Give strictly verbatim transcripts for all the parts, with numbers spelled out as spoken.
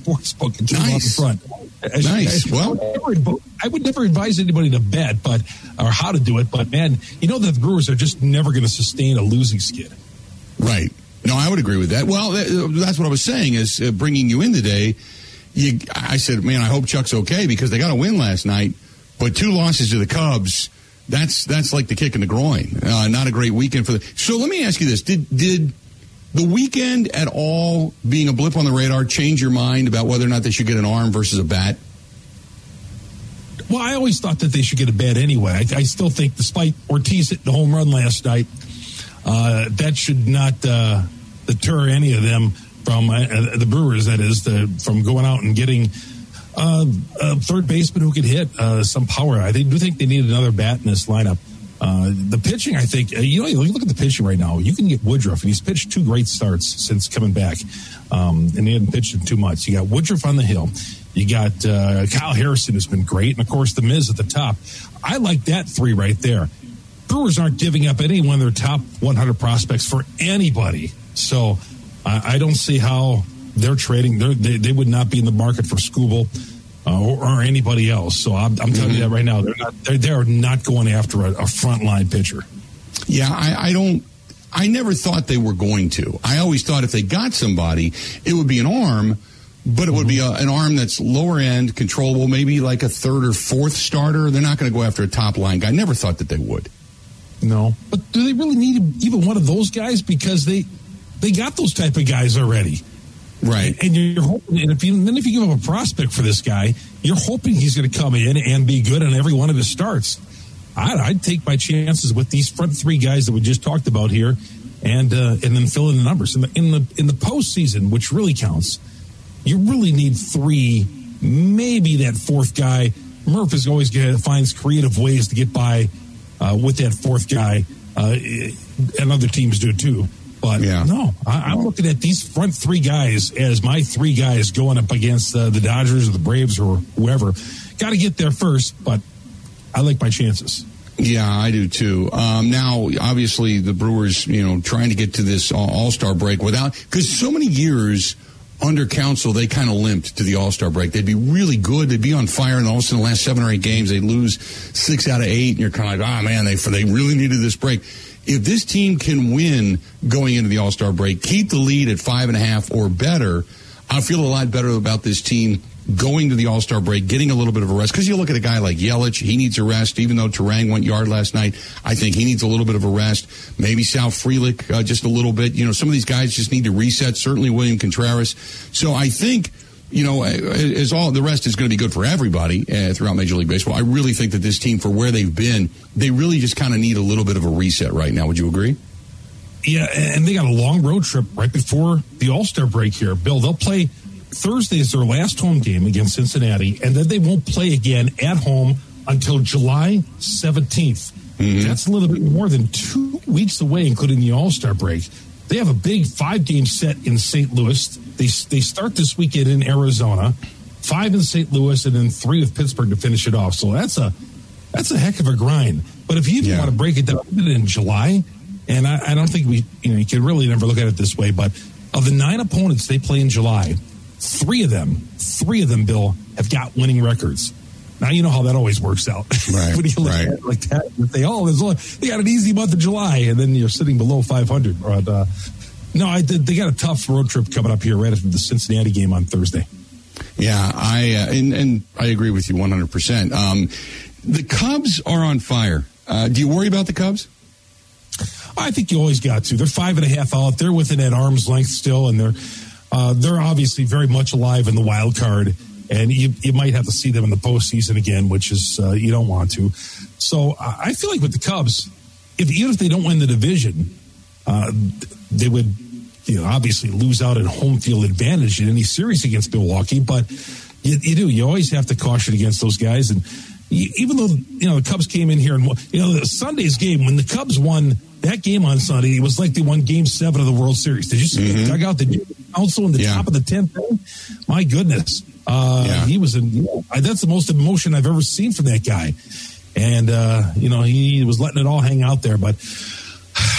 sportsbook and turn nice. them out the front. As, nice. As, well, I would, never, I would never advise anybody to bet, but or how to do it. But man, you know that the Brewers are just never going to sustain a losing skid. Right. No, I would agree with that. Well, that, that's what I was saying is uh, bringing you in today. You, I said, man, I hope Chuck's okay because they got a win last night, but two losses to the Cubs. That's that's like the kick in the groin. Uh, not a great weekend for the. So let me ask you this: Did did the weekend at all, being a blip on the radar, change your mind about whether or not they should get an arm versus a bat? Well, I always thought that they should get a bat anyway. I, I still think, despite Ortiz hitting the home run last night, uh, that should not uh, deter any of them from uh, the Brewers. That is, the, from going out and getting. Uh, a third baseman who could hit uh, some power. I do think they need another bat in this lineup. Uh, the pitching, I think, uh, you know, you look at the pitching right now. You can get Woodruff, and he's pitched two great starts since coming back, um, and he hadn't pitched in two months. You got Woodruff on the hill. You got uh, Kyle Harrison, who's been great, and of course the Miz at the top. I like that three right there. Brewers aren't giving up any one of their top one hundred prospects for anybody, so uh, I don't see how. They're trading. They're, they they would not be in the market for Skubal uh, or, or anybody else. So I'm, I'm telling mm-hmm. you that right now. They're not. They're, they're not going after a, a frontline pitcher. Yeah, I, I don't. I never thought they were going to. I always thought if they got somebody, it would be an arm, but it would mm-hmm. be a, an arm that's lower end, controllable, maybe like a third or fourth starter. They're not going to go after a top line guy. I never thought that they would. No, but do they really need even one of those guys? Because they they got those type of guys already. Right. And you're hoping, and if you, then if you give up a prospect for this guy, you're hoping he's going to come in and be good on every one of his starts. I'd, I'd take my chances with these front three guys that we just talked about here, and uh, and then fill in the numbers in the in the in the postseason, which really counts. You really need three, maybe that fourth guy. Murph is always going to find creative ways to get by uh, with that fourth guy, uh, and other teams do too. But yeah. no, I, I'm looking at these front three guys as my three guys going up against uh, the Dodgers or the Braves or whoever. Got to get there first, but I like my chances. Yeah, I do too. Um, now, obviously, the Brewers, you know, trying to get to this All-Star break without, because so many years under Counsell, they kind of limped to the All-Star break. They'd be really good. They'd be on fire, and all of a sudden, the last seven or eight games, they'd lose six out of eight, and you're kind of like, oh, man, they they really needed this break. If this team can win going into the All-Star break, keep the lead at five and a half or better, I feel a lot better about this team going to the All-Star break, getting a little bit of a rest. Because you look at a guy like Yelich, he needs a rest. Even though Terang went yard last night, I think he needs a little bit of a rest. Maybe Sal Frelick uh, just a little bit. You know, some of these guys just need to reset. Certainly William Contreras. So I think, you know, as all the rest is going to be good for everybody uh, throughout Major League Baseball. I really think that this team, for where they've been, they really just kind of need a little bit of a reset right now. Would you agree? Yeah, and they got a long road trip right before the All-Star break here. Bill, they'll play Thursday is their last home game against Cincinnati, and then they won't play again at home until July seventeenth. Mm-hmm. That's a little bit more than two weeks away, including the All-Star break. They have a big five-game set in Saint Louis. They they start this weekend in Arizona, five in Saint Louis, and then three with Pittsburgh to finish it off. So that's a that's a heck of a grind. But if you even yeah. want to break it down in July, and I, I don't think we you know you can really never look at it this way, but of the nine opponents they play in July, three of them, three of them, Bill, have got winning records. Now you know how that always works out. Right. When you look right. at it like that, they all they got an easy month of July, and then you're sitting below five hundred. But, uh, no, I did, they got a tough road trip coming up here right after the Cincinnati game on Thursday. Yeah, I uh, and, and I agree with you one hundred percent. Um, the Cubs are on fire. Uh, do you worry about the Cubs? I think you always got to. They're five and a half out. They're within that arm's length still, and they're uh, they're obviously very much alive in the wild card. And you, you might have to see them in the postseason again, which is uh, you don't want to. So uh, I feel like with the Cubs, if even if they don't win the division, uh, they would, you know, obviously lose out in home field advantage in any series against Milwaukee. But you, you do, you always have to caution against those guys. And you, even though you know the Cubs came in here and you know the Sunday's game when the Cubs won that game on Sunday, it was like they won Game Seven of the World Series. Did you see mm-hmm. the dugout? Did you also in the yeah. top of the tenth? My goodness. Uh, yeah. He was in, that's the most emotion I've ever seen from that guy. And, uh, you know, he was letting it all hang out there. But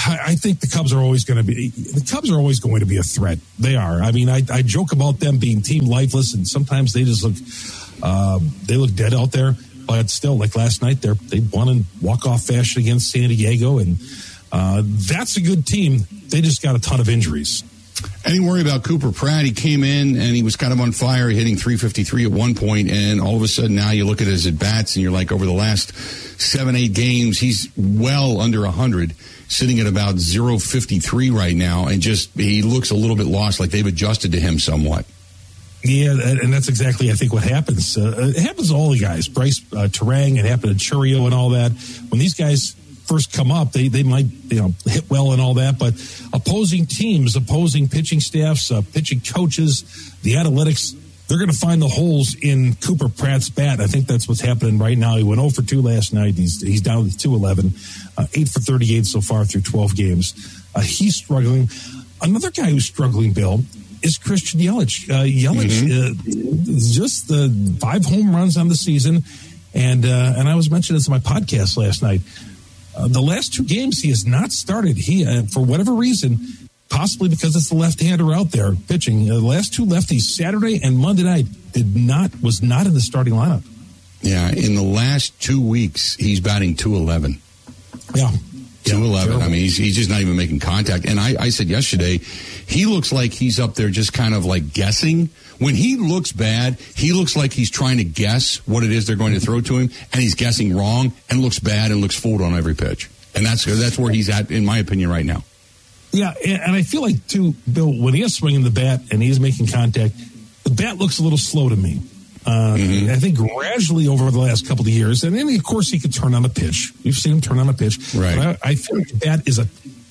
I think the Cubs are always going to be the Cubs are always going to be a threat. They are. I mean, I, I joke about them being team lifeless, and sometimes they just look uh, they look dead out there. But still, like last night, they they won in walk off fashion against San Diego, and uh, that's a good team. They just got a ton of injuries. Any worry about Cooper Pratt? He came in and he was kind of on fire, hitting three fifty-three at one point, and all of a sudden now you look at his at-bats and you're like, over the last seven, eight games, he's well under one hundred, sitting at about zero fifty-three right now, and just he looks a little bit lost, like they've adjusted to him somewhat. Yeah, and that's exactly, I think, what happens. Uh, it happens to all the guys. Bryce uh, Terang, it happened to Churio and all that. When these guys first come up, they, they might, you know, hit well and all that, but opposing teams, opposing pitching staffs, uh, pitching coaches, the analytics, they're going to find the holes in Cooper Pratt's bat. I think that's what's happening right now. He went oh for two last night. He's he's down to two eleven, uh, eight for thirty-eight so far through twelve games. Uh, he's struggling. Another guy who's struggling, Bill, is Christian Yelich. Uh, Yelich, mm-hmm. uh, just the five home runs on the season, and uh, and I was mentioning this in my podcast last night. Uh, the last two games he has not started. He, uh, for whatever reason, possibly because it's the left-hander out there pitching. Uh, the last two lefties, Saturday and Monday night, did not was not in the starting lineup. Yeah, in the last two weeks, he's batting two eleven. Yeah. two eleven. I mean, he's, he's just not even making contact. And I, I said yesterday, he looks like he's up there just kind of like guessing. When he looks bad, he looks like he's trying to guess what it is they're going to throw to him, and he's guessing wrong and looks bad and looks fooled on every pitch. And that's that's where he's at, in my opinion, right now. Yeah, and I feel like, too, Bill, when he is swinging the bat and he is making contact, the bat looks a little slow to me. Uh, mm-hmm. I think gradually over the last couple of years, and then, of course, he could turn on a pitch. We've seen him turn on a pitch. Right. But I, I feel like the bat is, a,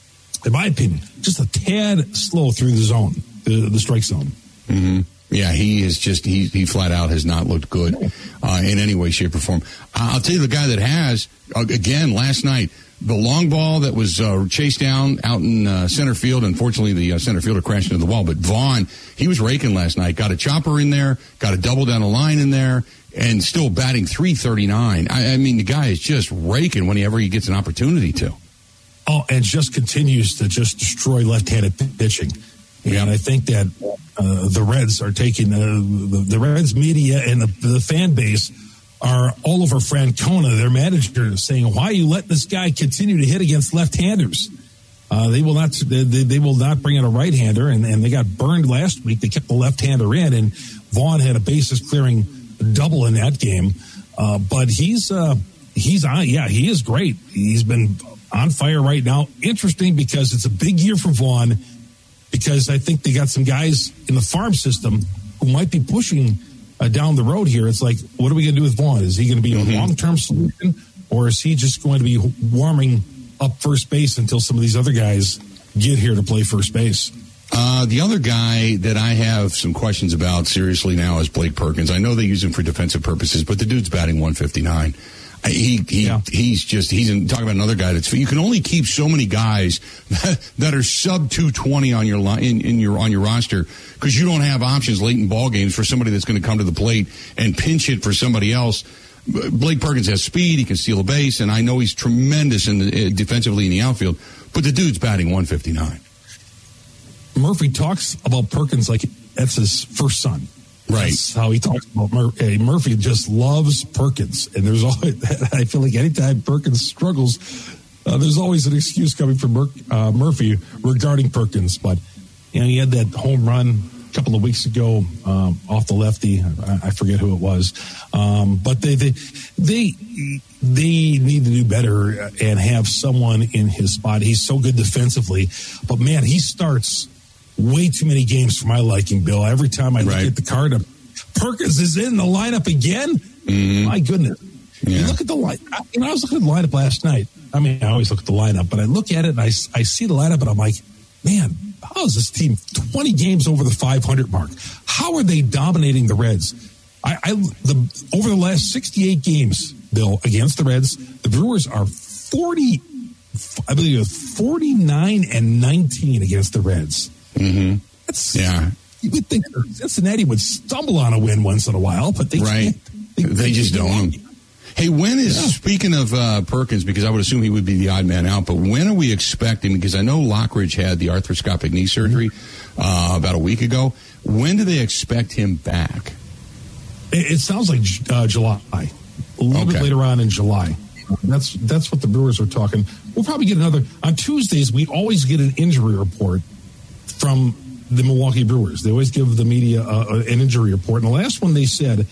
in my opinion, just a tad slow through the zone, the, the strike zone. Mm-hmm. Yeah, he is just, he, he flat out has not looked good uh, in any way, shape, or form. I'll tell you the guy that has, uh, again, last night, the long ball that was uh, chased down out in uh, center field. Unfortunately, the uh, center fielder crashed into the wall. But Vaughn, he was raking last night. Got a chopper in there, got a double down the line in there, and still batting three thirty-nine. I, I mean, the guy is just raking whenever he gets an opportunity to. Oh, and just continues to just destroy left-handed pitching. Yeah. And I think that uh, the Reds are taking, uh, the, the Reds media and the, the fan base are all over Francona, their manager, saying, why are you letting this guy continue to hit against left-handers? Uh, they will not they, they will not bring in a right-hander, and, and they got burned last week. They kept the left-hander in, and Vaughn had a bases-clearing double in that game. Uh, but he's, uh, he's on, yeah, he is great. He's been on fire right now. Interesting because it's a big year for Vaughn, because I think they got some guys in the farm system who might be pushing uh, down the road here. It's like, what are we going to do with Vaughn? Is he going to be mm-hmm. a long-term solution, or is he just going to be warming up first base until some of these other guys get here to play first base? Uh, the other guy that I have some questions about seriously now is Blake Perkins. I know they use him for defensive purposes, but the dude's batting one fifty-nine. He he yeah. he's just he's in, talking about another guy that's you can only keep so many guys that, that are sub two twenty on your line in, in your on your roster, because you don't have options late in ball games for somebody that's going to come to the plate and pinch hit for somebody else. Blake Perkins has speed; he can steal a base, and I know he's tremendous in the, uh, defensively in the outfield. But the dude's batting one fifty-nine. Murphy talks about Perkins like that's his first son. Right. That's how he talks about Mur- hey, Murphy just loves Perkins. And there's always, I feel like anytime Perkins struggles, uh, there's always an excuse coming from Mur- uh, Murphy regarding Perkins. But, you know, he had that home run a couple of weeks ago um, off the lefty. I, I forget who it was. Um, but they, they, they, they need to do better and have someone in his spot. He's so good defensively. But, man, he starts way too many games for my liking, Bill. Every time I look right. at the card, Perkins is in the lineup again. Mm-hmm. My goodness. Yeah. You look at the line. You know, I was looking at the lineup last night. I mean, I always look at the lineup, but I look at it and I, I see the lineup and I'm like, man, how is this team twenty games over the five hundred mark? How are they dominating the Reds? I, I the over the last sixty-eight games, Bill, against the Reds, the Brewers are forty, I believe it's forty-nine and nineteen against the Reds. Mm-hmm. That's, yeah. You would think Cincinnati would stumble on a win once in a while, but they right. can't. They, they, they just don't. Hey, when is, yeah. speaking of uh, Perkins, because I would assume he would be the odd man out, but when are we expecting, because I know Lockridge had the arthroscopic knee surgery uh, about a week ago. When do they expect him back? It, it sounds like uh, July, a little Okay. bit later on in July. That's that's what the Brewers are talking. We'll probably get another, on Tuesdays, we always get an injury report from the Milwaukee Brewers. They always give the media uh, an injury report. And the last one they said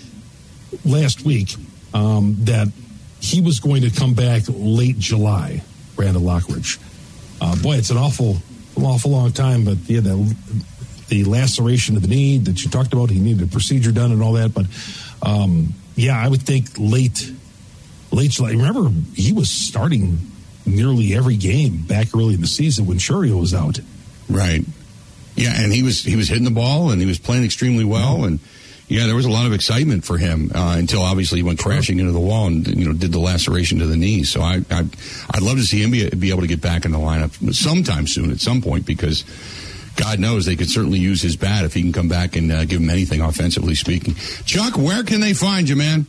last week um, that he was going to come back late July, Brandon Lockridge. Uh, boy, it's an awful, an awful long time, but yeah, the, the laceration of the knee that you talked about, he needed a procedure done and all that. But um, yeah, I would think late, late July. Remember, he was starting nearly every game back early in the season when Shurio was out. Right. Yeah, and he was he was hitting the ball, and he was playing extremely well, and yeah, there was a lot of excitement for him uh, until obviously he went crashing into the wall and you know did the laceration to the knee. So I, I I'd love to see him be, be able to get back in the lineup sometime soon at some point, because God knows they could certainly use his bat if he can come back and uh, give him anything offensively speaking. Chuck, where can they find you, man?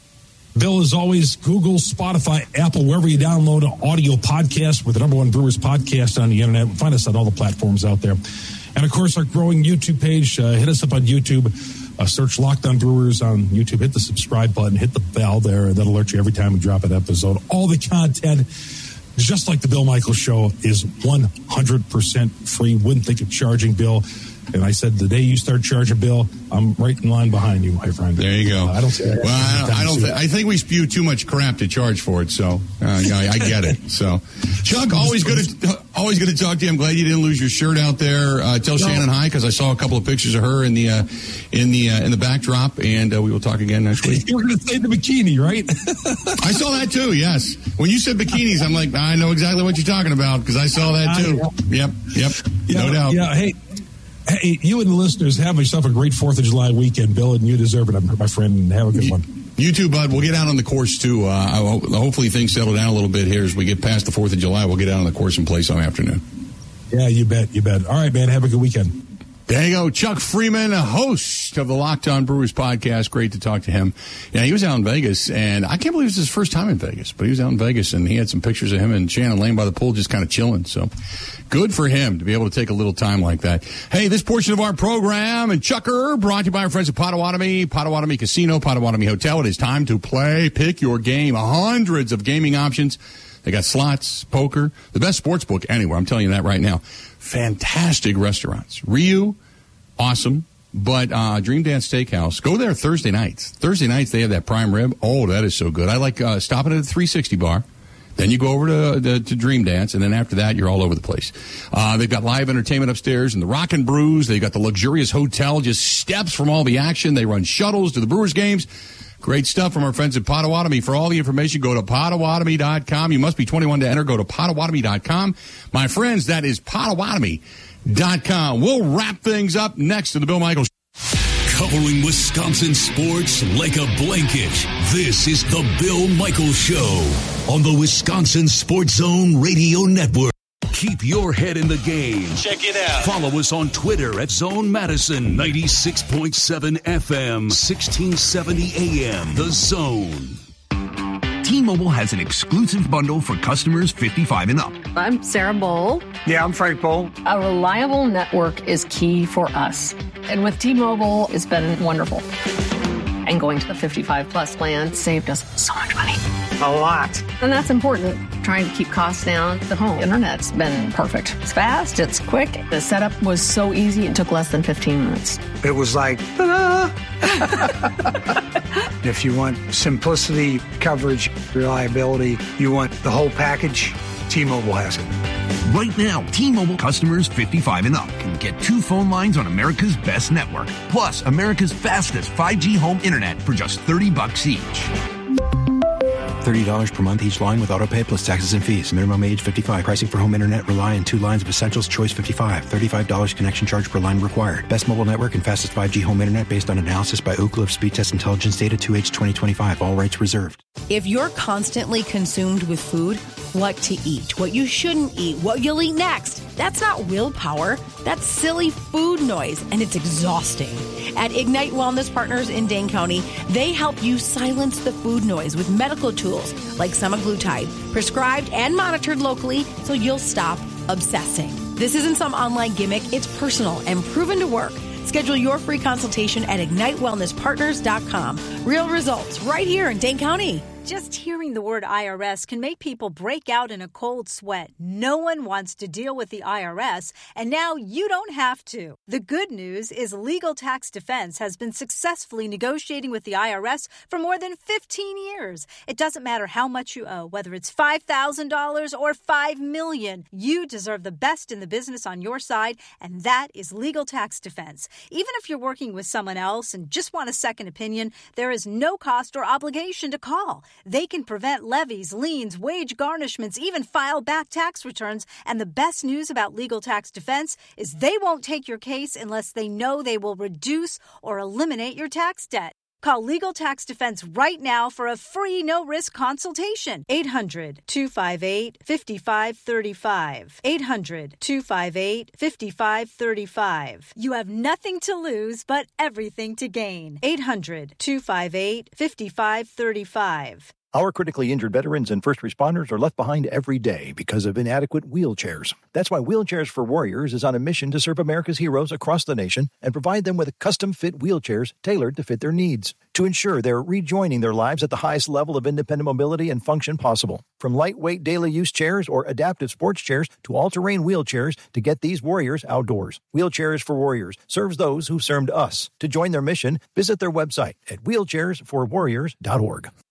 Bill, as always, Google, Spotify, Apple, wherever you download an audio podcast with the number one Brewers podcast on the internet. Find us on all the platforms out there. And, of course, our growing YouTube page. Uh, hit us up on YouTube. Uh, search Locked On Brewers on YouTube. Hit the subscribe button. Hit the bell there. That'll alert you every time we drop an episode. All the content, just like the Bill Michaels Show, is one hundred percent free. Wouldn't think of charging, Bill. And I said, the day you start charging, Bill, I'm right in line behind you, my friend. There you go. Uh, I don't. Well, I don't. I, don't th- I think we spew too much crap to charge for it. So uh, yeah, I, I get it. So, Chuck, always good. To, always good to talk to you. I'm glad you didn't lose your shirt out there. Uh, tell no. Shannon hi, because I saw a couple of pictures of her in the uh, in the uh, in the backdrop, and uh, we will talk again next week. You were going to say the bikini, right? I saw that too. Yes. When you said bikinis, I'm like, I know exactly what you're talking about, because I saw that too. Uh, yeah. Yep. Yep. Yeah, no doubt. Yeah. Hey. Hey, you and the listeners, have yourself a great fourth of July weekend, Bill, and you deserve it, my friend, and have a good you, one. You too, bud. We'll get out on the course, too. Uh, hopefully things settle down a little bit here as we get past the fourth of July. We'll get out on the course and play some afternoon. Yeah, you bet, you bet. All right, man, have a good weekend. There you go. Chuck Freeman, a host of the Locked On Brewers podcast. Great to talk to him. Yeah, he was out in Vegas, and I can't believe it was his first time in Vegas, but he was out in Vegas, and he had some pictures of him and Shannon laying by the pool just kind of chilling. So good for him to be able to take a little time like that. Hey, this portion of our program and Chucker brought to you by our friends at Potawatomi, Potawatomi Casino, Potawatomi Hotel. It is time to play. Pick your game. Hundreds of gaming options. They got slots, poker, the best sports book anywhere. I'm telling you that right now. Fantastic restaurants. Ryu, awesome. But uh, Dream Dance Steakhouse, go there Thursday nights. Thursday nights, they have that prime rib. Oh, that is so good. I like uh, stopping at the three sixty bar. Then you go over to, to, to Dream Dance, and then after that, you're all over the place. Uh, they've got live entertainment upstairs and the Rock and Brews. They've got the luxurious hotel, just steps from all the action. They run shuttles to the Brewers games. Great stuff from our friends at Potawatomi. For all the information, go to Potawatomi dot com. You must be twenty-one to enter. Go to Potawatomi dot com. My friends, that is Potawatomi dot com. We'll wrap things up next to the Bill Michaels Show. Covering Wisconsin sports like a blanket. This is the Bill Michaels Show on the Wisconsin Sports Zone Radio Network. Keep your head in the game. Check it out. Follow us on Twitter at Zone Madison, ninety-six point seven F M, sixteen seventy A M. The Zone. T-Mobile has an exclusive bundle for customers fifty-five and up. I'm Sarah Bowl. Yeah, I'm Frank Bowl. A reliable network is key for us. And with T-Mobile, it's been wonderful. And going to the fifty-five plus plan saved us so much money. A lot. And that's important. Trying to keep costs down. The home internet's been perfect. It's fast. It's quick. The setup was so easy. It took less than fifteen minutes. It was like, ta-da! If you want simplicity, coverage, reliability, you want the whole package, T-Mobile has it. Right now, T-Mobile customers fifty-five and up can get two phone lines on America's best network, plus America's fastest five G home internet for just thirty bucks each. thirty dollars per month each line with autopay plus taxes and fees. Minimum age fifty-five. Pricing for home internet rely on two lines of Essentials Choice fifty-five. thirty-five dollars connection charge per line required. Best mobile network and fastest five G home internet based on analysis by Ookla of Speed Test Intelligence Data two H twenty twenty-five. All rights reserved. If you're constantly consumed with food, what to eat, what you shouldn't eat, what you'll eat next, that's not willpower. That's silly food noise, and it's exhausting. At Ignite Wellness Partners in Dane County, they help you silence the food noise with medical tools like semaglutide, prescribed and monitored locally so you'll stop obsessing. This isn't some online gimmick. It's personal and proven to work. Schedule your free consultation at ignite wellness partners dot com. Real results right here in Dane County. Just hearing the word I R S can make people break out in a cold sweat. No one wants to deal with the I R S, and now you don't have to. The good news is Legal Tax Defense has been successfully negotiating with the I R S for more than fifteen years. It doesn't matter how much you owe, whether it's five thousand dollars or five million dollars. You deserve the best in the business on your side, and that is Legal Tax Defense. Even if you're working with someone else and just want a second opinion, there is no cost or obligation to call. They can prevent levies, liens, wage garnishments, even file back tax returns. And the best news about Legal Tax Defense is they won't take your case unless they know they will reduce or eliminate your tax debt. Call Legal Tax Defense right now for a free no-risk consultation. eight hundred, two five eight, five five three five. eight hundred, two five eight, five five three five. You have nothing to lose but everything to gain. eight hundred, two five eight, five five three five. Our critically injured veterans and first responders are left behind every day because of inadequate wheelchairs. That's why Wheelchairs for Warriors is on a mission to serve America's heroes across the nation and provide them with custom-fit wheelchairs tailored to fit their needs to ensure they're rejoining their lives at the highest level of independent mobility and function possible. From lightweight daily use chairs or adaptive sports chairs to all-terrain wheelchairs to get these warriors outdoors. Wheelchairs for Warriors serves those who've served us. To join their mission, visit their website at wheelchairs for warriors dot org.